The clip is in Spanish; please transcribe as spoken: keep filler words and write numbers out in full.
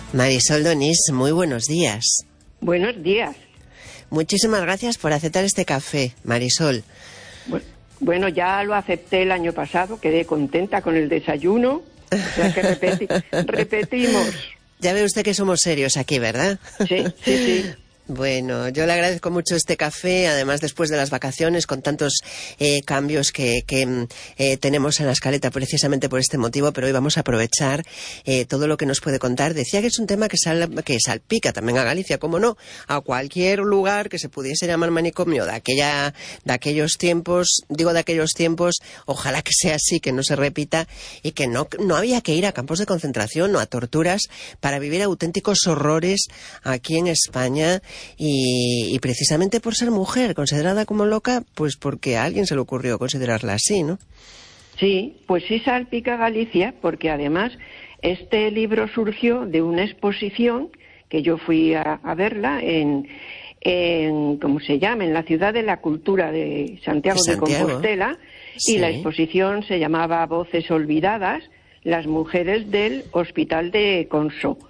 Marisol Donís, muy buenos días. Buenos días. Muchísimas gracias por aceptar este café, Marisol. Bueno, ya lo acepté el año pasado, quedé contenta con el desayuno, o sea que repeti repetimos. Ya ve usted que somos serios aquí, ¿verdad? Sí, sí, sí. Bueno, yo le agradezco mucho este café, además después de las vacaciones, con tantos eh, cambios que, que eh, tenemos en la escaleta precisamente por este motivo, pero hoy vamos a aprovechar eh, todo lo que nos puede contar. Decía que es un tema que, sal, que salpica también a Galicia, como no, a cualquier lugar que se pudiese llamar manicomio de aquella, de aquellos tiempos, digo de aquellos tiempos, ojalá que sea así, que no se repita, y que no, no había que ir a campos de concentración o a torturas para vivir auténticos horrores aquí en España. Y, y precisamente por ser mujer, considerada como loca, pues porque a alguien se le ocurrió considerarla así, ¿no? Sí, pues sí salpica Galicia, porque además este libro surgió de una exposición que yo fui a, a verla en, en, ¿cómo se llama?, en la Ciudad de la Cultura de Santiago de, Santiago. de Compostela, sí. Y la exposición se llamaba Voces Olvidadas, las mujeres del Hospital de Consó.